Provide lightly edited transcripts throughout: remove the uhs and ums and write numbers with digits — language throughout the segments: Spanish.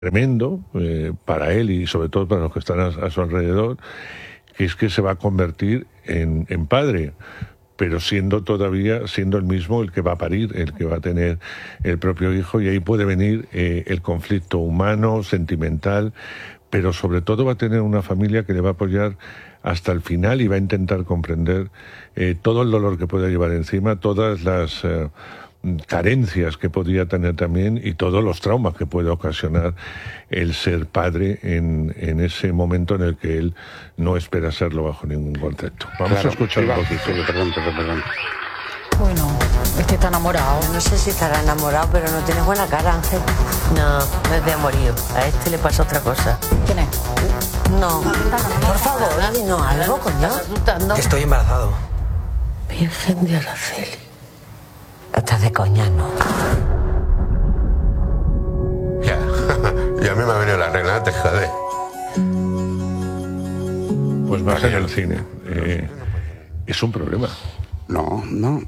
tremendo para él y sobre todo para los que están a su alrededor, que es que se va a convertir en padre, pero siendo el mismo el que va a parir, el que va a tener el propio hijo, y ahí puede venir el conflicto humano, sentimental, pero sobre todo va a tener una familia que le va a apoyar hasta el final y va a intentar comprender todo el dolor que pueda llevar encima, todas las carencias que podía tener también y todos los traumas que puede ocasionar el ser padre en ese momento en el que él no espera serlo bajo ningún concepto. Vamos a escuchar un poquito. Perdón. Bueno, este está enamorado. No sé si estará enamorado, pero no tiene buena cara, Ángel. No es de amorío. A este le pasa otra cosa. ¿Quién es? No. Por favor, dinos algo, coño. Estoy embarazado. Virgen de Araceli. Estás de coña, ¿no? Ya. Y a mí me ha venido la reina, te jode. Pues más en el cine. Es un problema. No.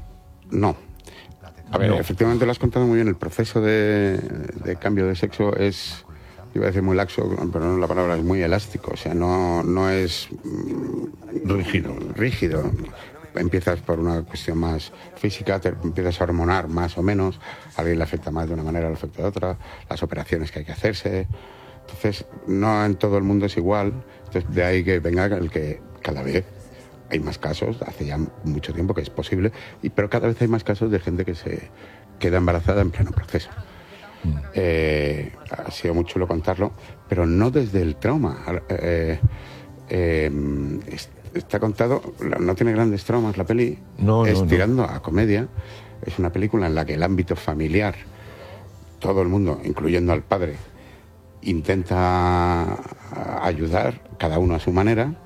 A ver, efectivamente lo has contado muy bien. El proceso de cambio de sexo es, iba a decir muy laxo, pero no, la palabra es muy elástico. O sea, no es rígido. Empiezas por una cuestión más física, te empiezas a hormonar más o menos, a alguien le afecta más de una manera, le afecta de otra, las operaciones que hay que hacerse. Entonces, no en todo el mundo es igual. Entonces, de ahí que venga el que cada vez hay más casos, hace ya mucho tiempo que es posible, pero cada vez hay más casos de gente que se queda embarazada en pleno proceso. Ha sido muy chulo contarlo, pero no desde el trauma. Está contado, no tiene grandes traumas la peli, tirando a comedia. Es una película en la que el ámbito familiar, todo el mundo, incluyendo al padre, intenta ayudar, cada uno a su manera.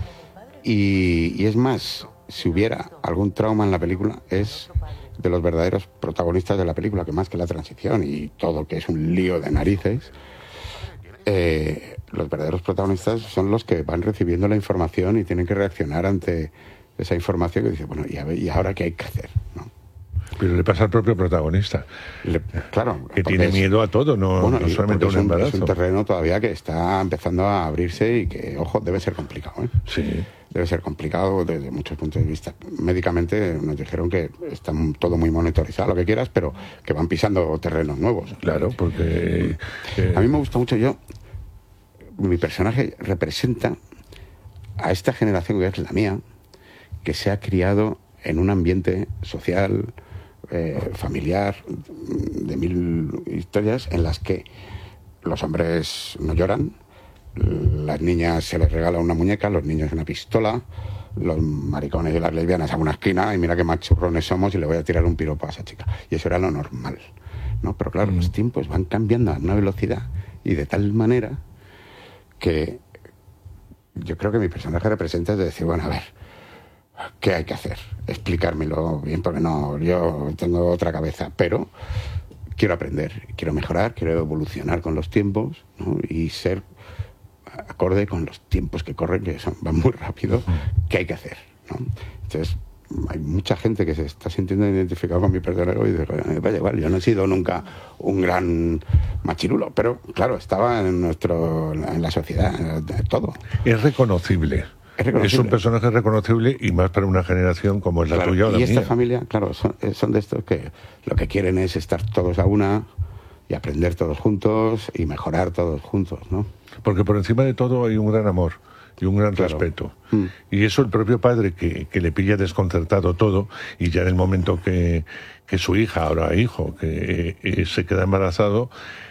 Y es más, si hubiera algún trauma en la película, es de los verdaderos protagonistas de la película, que más que la transición y todo, que es un lío de narices, los verdaderos protagonistas son los que van recibiendo la información y tienen que reaccionar ante esa información, que dice, bueno, ¿y ahora qué hay que hacer? ¿No? Pero le pasa al propio protagonista. Claro. Que tiene miedo a todo, no solamente a un embarazo. Es un terreno todavía que está empezando a abrirse y que, ojo, debe ser complicado, ¿eh? Sí. Debe ser complicado desde muchos puntos de vista. Médicamente nos dijeron que está todo muy monitorizado, lo que quieras, pero que van pisando terrenos nuevos. Claro, porque... A mí me gusta mucho, mi personaje representa a esta generación que es la mía, que se ha criado en un ambiente social, familiar, de mil historias en las que los hombres no lloran, las niñas se les regala una muñeca, los niños una pistola, los maricones y las lesbianas a una esquina y mira qué machurrones somos y le voy a tirar un piropo a esa chica. Y eso era lo normal, ¿no? Pero claro, los tiempos van cambiando a una velocidad y de tal manera que yo creo que mi personaje representa es de decir, bueno, a ver, ¿qué hay que hacer? Explicármelo bien, porque no, yo tengo otra cabeza, pero quiero aprender, quiero mejorar, quiero evolucionar con los tiempos, ¿no? Y ser acorde con los tiempos que corren, que van muy rápido. ¿Qué hay que hacer? ¿No? Entonces, hay mucha gente que se está sintiendo identificado con mi personaje y dice, vaya, igual, yo no he sido nunca un gran machirulo, pero claro, estaba en la sociedad, todo. Es reconocible. Es un personaje reconocible y más para una generación como es la tuya o la mía. Y esta familia, claro, son de estos que lo que quieren es estar todos a una y aprender todos juntos y mejorar todos juntos, ¿no? Porque por encima de todo hay un gran amor y un gran respeto. Y eso el propio padre que le pilla desconcertado todo, y ya en el momento que su hija, ahora hijo, que se queda embarazado,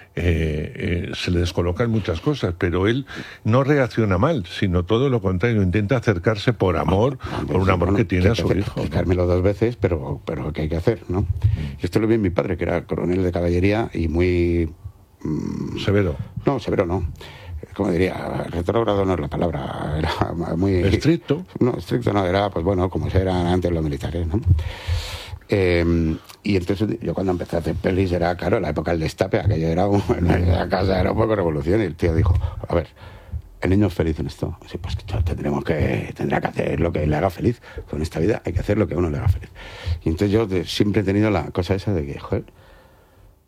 se le descolocan muchas cosas, pero él no reacciona mal, sino todo lo contrario, intenta acercarse por amor, por un amor que tiene a su hijo. Explicármelo 2 veces, pero ¿qué hay que hacer, no? Y esto lo vi en mi padre, que era coronel de caballería y muy... severo. No, severo no. Como diría, retrógrado no es la palabra, era muy... ¿Estricto? No, estricto no, era, pues bueno, como eran antes los militares, ¿no? Y entonces yo cuando empecé a hacer pelis era, claro, la época del destape, aquello era la casa era un poco revolución, y el tío dijo, a ver, ¿el niño es feliz en esto? Sí, pues tendrá que hacer lo que le haga feliz. Con esta vida hay que hacer lo que a uno le haga feliz. Y entonces yo siempre he tenido la cosa esa de que, joder,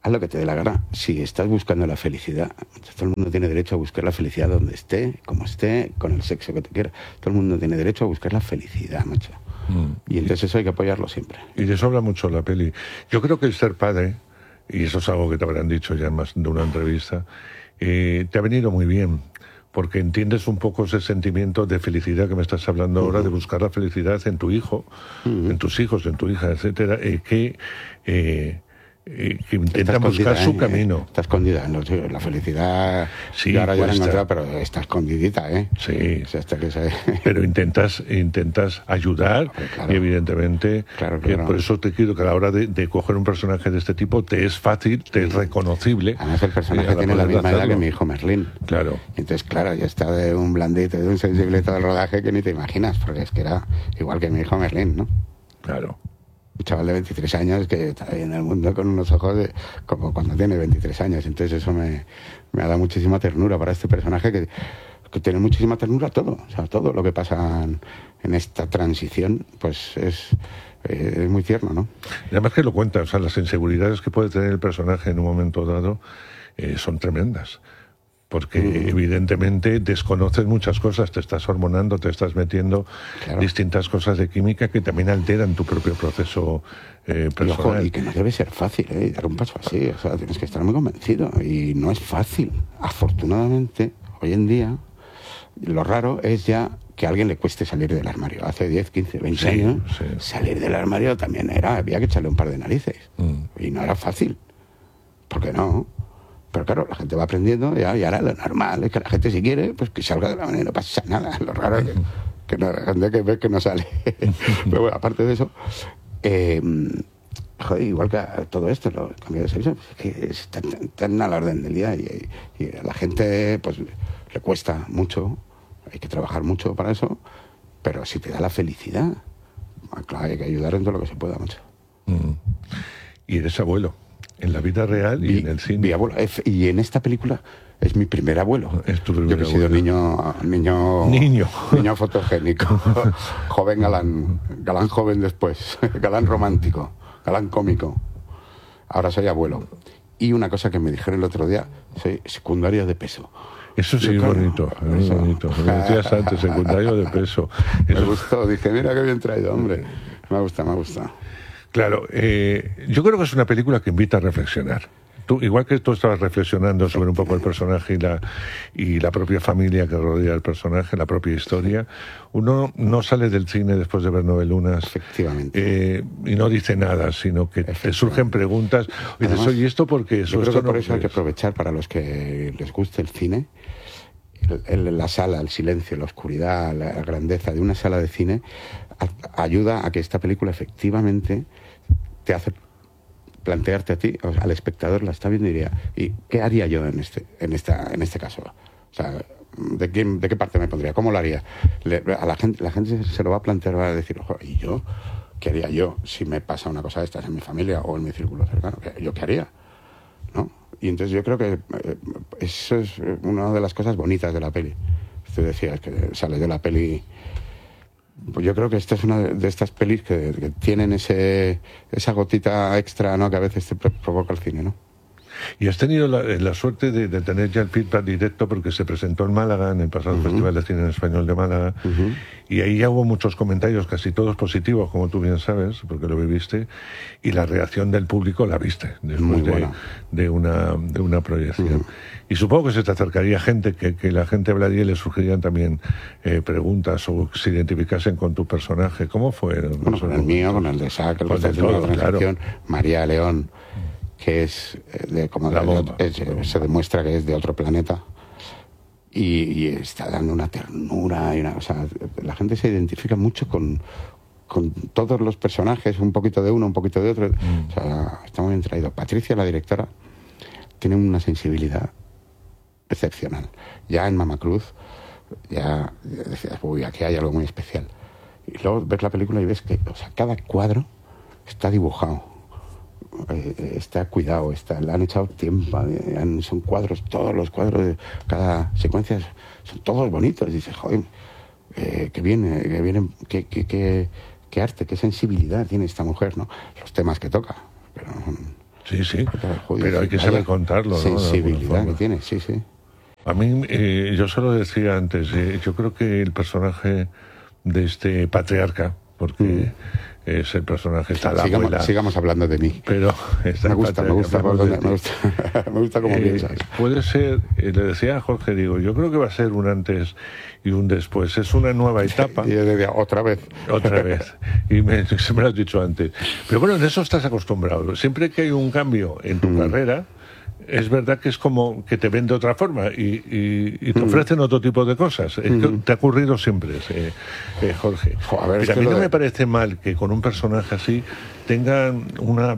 haz lo que te dé la gana. Si estás buscando la felicidad, todo el mundo tiene derecho a buscar la felicidad donde esté, como esté, con el sexo que te quiera. Todo el mundo tiene derecho a buscar la felicidad, macho. Y entonces eso hay que apoyarlo siempre. Y de eso habla mucho la peli. Yo creo que el ser padre, y eso es algo que te habrán dicho ya en más de una entrevista, te ha venido muy bien, porque entiendes un poco ese sentimiento de felicidad que me estás hablando ahora, de buscar la felicidad en tu hijo, en tus hijos, en tu hija, etcétera, que intentan buscar su camino. Está escondida, ¿no? La felicidad. Sí, ahora ya la he cuesta. encontrado, pero está escondidita, ¿eh? Sí. O sea, hasta que Pero intentas ayudar, claro. y evidentemente, Claro. por eso te quiero que a la hora de coger un personaje de este tipo te es fácil, te es reconocible. Además, el personaje tiene la misma edad que mi hijo Merlín. Claro. Y entonces, claro, ya está de un blandito, de un sensible todo el rodaje que ni te imaginas, porque es que era igual que mi hijo Merlín, ¿no? Claro. Un chaval de 23 años que está ahí en el mundo con unos ojos como cuando tiene 23 años. Entonces eso me ha dado muchísima ternura para este personaje que tiene muchísima ternura todo. O sea, todo lo que pasa en esta transición, pues es muy tierno, ¿no? Y además que lo cuentas, o sea, las inseguridades que puede tener el personaje en un momento dado son tremendas. Porque evidentemente desconoces muchas cosas, te estás hormonando, te estás metiendo distintas cosas de química que también alteran tu propio proceso personal. Y que no debe ser fácil, dar un paso así, o sea, tienes que estar muy convencido y no es fácil. Afortunadamente, hoy en día, lo raro es ya que a alguien le cueste salir del armario. Hace 10, 15, 20 años, salir del armario también había que echarle un par de narices. Y no era fácil. ¿Por qué no? Pero claro, la gente va aprendiendo y ahora lo normal es que la gente si quiere, pues que salga de la manera, no pasa nada. Lo raro es que no, la gente que ve que no sale. Pero bueno, aparte de eso, joder, igual que todo esto, el cambio de sexo, que están a la orden del día y a la gente pues le cuesta mucho, hay que trabajar mucho para eso, pero si te da la felicidad, claro, hay que ayudar en todo lo que se pueda, mucho. Y eres abuelo. En la vida real y en el cine. Mi abuelo. Y en esta película es mi primer abuelo. Es tu primer Yo que he sido niño fotogénico, joven galán joven después, galán romántico, galán cómico. Ahora soy abuelo. Y una cosa que me dijeron el otro día, soy secundario de peso. Eso sí, es bonito, es bonito. Me decías antes, secundario de peso. Me gustó, dije, mira qué bien traído, hombre. Me gusta. Claro, yo creo que es una película que invita a reflexionar. Tú, igual que tú estabas reflexionando sobre un poco el personaje y la propia familia que rodea al personaje, la propia historia, uno no sale del cine después de ver Novelunas. Efectivamente. Y no dice nada, sino que te surgen preguntas. Y dices, oye, ¿esto por qué? Yo creo que por eso hay que aprovechar, para los que les guste el cine, la sala, el silencio, la oscuridad, la grandeza de una sala de cine ayuda a que esta película efectivamente te hace plantearte a ti, al espectador, la está viendo y diría, ¿y qué haría yo en este caso? O sea, ¿de qué parte me pondría? ¿Cómo lo haría? A la gente se lo va a plantear, va a decir, ojo, ¿y yo? ¿Qué haría yo si me pasa una cosa de estas en mi familia o en mi círculo cercano? ¿Yo qué haría? ¿No? Y entonces yo creo que eso es una de las cosas bonitas de la peli. Tú decías que sale de la peli. Pues yo creo que esta es una de estas pelis que tienen esa gotita extra, ¿no?, que a veces te provoca el cine, ¿no? Y has tenido la suerte de tener ya el feedback directo, porque se presentó en Málaga, en el pasado Festival de Cine en Español de Málaga, y ahí ya hubo muchos comentarios, casi todos positivos, como tú bien sabes, porque lo viviste, y la reacción del público la viste después de una proyección. Y supongo que se te acercaría gente, que la gente hablaría y le surgirían también preguntas o se identificasen con tu personaje. ¿Cómo fue? Bueno, con el mío, con el de Sac, el que está haciendo la transacción, María León, que es se demuestra que es de otro planeta y está dando una ternura o sea, la gente se identifica mucho con todos los personajes, un poquito de uno, un poquito de otro. O sea, está muy bien traído. Patricia, la directora, tiene una sensibilidad excepcional. Ya en Mamacruz ya decías, uy, aquí hay algo muy especial. Y luego ves la película y ves que, o sea, cada cuadro está dibujado, está cuidado, le han echado tiempo, son cuadros, todos los cuadros de cada secuencia son todos bonitos. Y dices, joder, qué arte, qué sensibilidad tiene esta mujer, ¿no? Los temas que toca. Pero Sí, sí, Joder, pero hay que saber contarlo, ¿no? Sensibilidad que tiene, sí. A mí, yo se lo decía antes, yo creo que el personaje de este patriarca, porque es el personaje, está la abuela. Sigamos hablando de mí. Pero me gusta cómo piensas. Puede ser, le decía a Jorge, digo, yo creo que va a ser un antes y un después. Es una nueva etapa. Y otra vez. Y se me lo has dicho antes. Pero bueno, en eso estás acostumbrado. Siempre que hay un cambio en tu carrera, es verdad que es como que te ven de otra forma y te ofrecen otro tipo de cosas. Te ha ocurrido siempre, Jorge. Pero a mí no me parece mal que con un personaje así tengan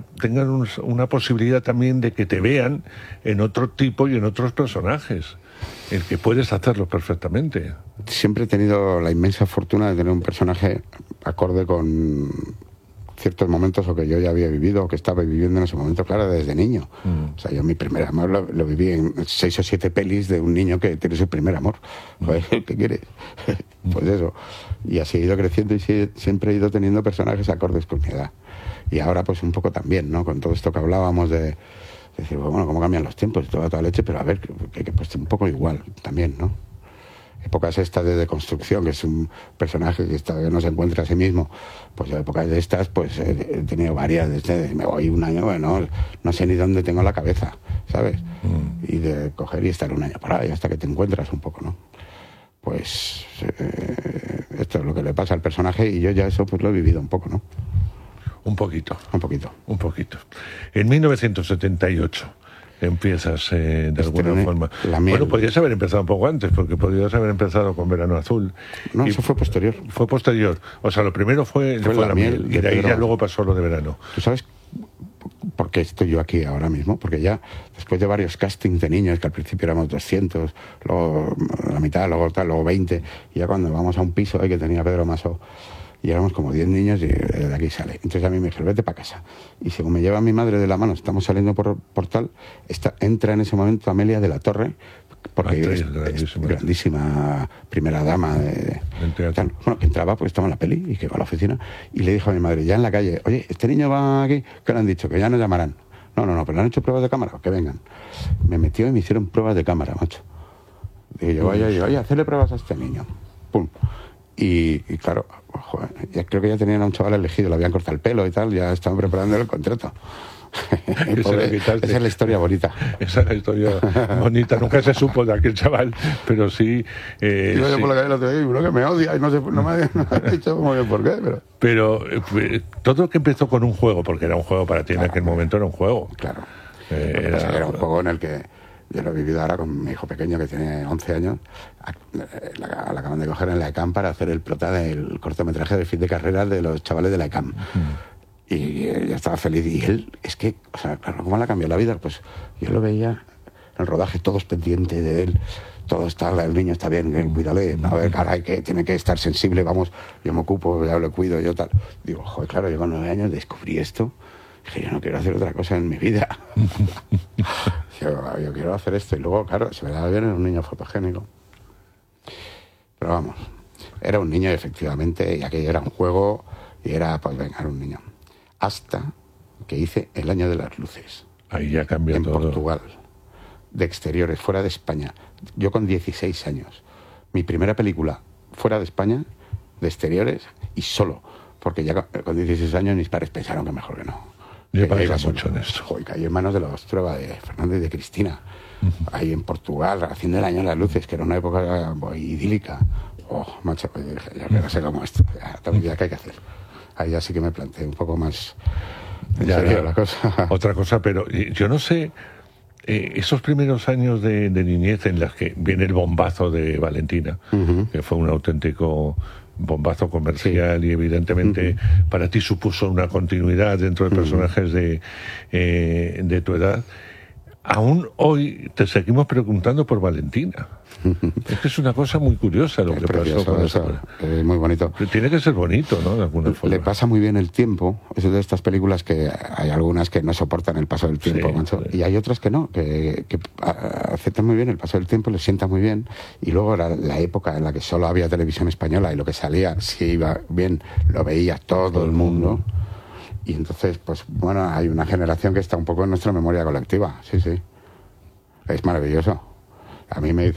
una posibilidad también de que te vean en otro tipo y en otros personajes, el que puedes hacerlo perfectamente. Siempre he tenido la inmensa fortuna de tener un personaje acorde con ciertos momentos o que yo ya había vivido o que estaba viviendo en ese momento, claro, desde niño. O sea, yo mi primer amor lo viví en 6 o 7 pelis de un niño que tiene su primer amor. Joder, ¿qué quieres? Pues eso. Y así he ido creciendo y siempre he ido teniendo personajes acordes con mi edad. Y ahora pues un poco también, ¿no? Con todo esto que hablábamos de decir, bueno, cómo cambian los tiempos y toda leche, pero a ver, que pues un poco igual también, ¿no? Épocas estas de deconstrucción, que es un personaje que todavía no se encuentra a sí mismo, pues yo épocas de estas pues he tenido varias, desde me voy un año, bueno, no sé ni dónde tengo la cabeza, ¿sabes? Y de coger y estar un año por ahí hasta que te encuentras un poco, ¿no? Pues esto es lo que le pasa al personaje y yo ya eso pues lo he vivido un poco, ¿no? Un poquito. Un poquito. En 1978 empiezas de alguna forma. Bueno, podrías haber empezado un poco antes, porque podrías haber empezado con Verano Azul. No, eso fue posterior. Fue posterior. O sea, lo primero fue la miel y de ahí ya luego pasó lo de Verano. ¿Tú sabes por qué estoy yo aquí ahora mismo? Porque ya después de varios castings de niños, que al principio éramos 200, luego la mitad, luego tal, luego 20, y ya cuando vamos a un piso ahí que tenía Pedro Masó, y éramos como 10 niños y de aquí sale. Entonces a mí me dijo, vete para casa. Y según me lleva mi madre de la mano, estamos saliendo por tal, entra en ese momento Amelia de la Torre, porque es grandísima primera dama de tal. Bueno, que entraba, pues estaba en la peli y que va a la oficina y le dijo a mi madre, ya en la calle, oye, este niño va aquí, que le han dicho, que ya nos llamarán. No, pero le han hecho pruebas de cámara, que vengan. Me metió y me hicieron pruebas de cámara, macho. Digo yo, oye, hacerle pruebas a este niño. Pum. Y claro, joder, ya creo que ya tenían a un chaval elegido, le habían cortado el pelo y tal, ya estaban preparando el contrato. Esa es la historia bonita. Esa es la historia bonita. Nunca se supo de aquel chaval, pero sí. Iba yo por la calle lo te digo, que me odia y no me ha dicho muy bien por qué. Pero todo lo que empezó con un juego, porque era un juego para ti en aquel momento, era un juego. Claro. Era un juego en el que yo lo he vivido ahora con mi hijo pequeño que tiene 11 años. La acaban de coger en la ECAM para hacer el prota del cortometraje del fin de carrera de los chavales de la ECAM. Y ya estaba feliz. Y él, es que, o sea, claro, ¿cómo le ha cambiado la vida? Pues yo lo veía en el rodaje, todos pendientes de él. Todo está, el niño está bien, cuídale. A ver, caray, que tiene que estar sensible, vamos, yo me ocupo, ya lo cuido, yo tal. Digo, joder, claro, yo con 9 años descubrí esto. Dije, yo no quiero hacer otra cosa en mi vida. yo quiero hacer esto. Y luego, claro, se me daba bien, era un niño fotogénico. Pero vamos, era un niño efectivamente, y aquello era un juego, y era, pues venga, era un niño. Hasta que hice El Año de las Luces. Ahí ya cambió todo. En Portugal, de exteriores, fuera de España. Yo con 16 años. Mi primera película fuera de España, de exteriores, y solo. Porque ya con 16 años mis padres pensaron que mejor que no. Yo pasa mucho en esto. Joder, caí en manos de los Trueba, de Fernández y de Cristina. Ahí en Portugal, haciendo El Año de las Luces, que era una época idílica. Oh, macho, pues dije, ya que no sé cómo esto, ya qué hay que hacer. Ahí ya sí que me planteé un poco más en serio la cosa. Otra cosa, pero yo no sé, esos primeros años de niñez en las que viene el bombazo de Valentina, que fue un auténtico bombazo comercial, y evidentemente para ti supuso una continuidad dentro de personajes de tu edad. Aún hoy te seguimos preguntando por Valentina. Es que es una cosa muy curiosa lo que pasó con eso. Es muy bonito. Pero tiene que ser bonito, ¿no? De alguna forma. Le pasa muy bien el tiempo. Es de estas películas que hay algunas que no soportan el paso del tiempo, macho. Y hay otras que no, que aceptan muy bien el paso del tiempo, les sienta muy bien. Y luego era la época en la que solo había televisión española y lo que salía, si iba bien, lo veía todo el mundo. Y entonces, pues bueno, hay una generación que está un poco en nuestra memoria colectiva, sí. Es maravilloso. A mí me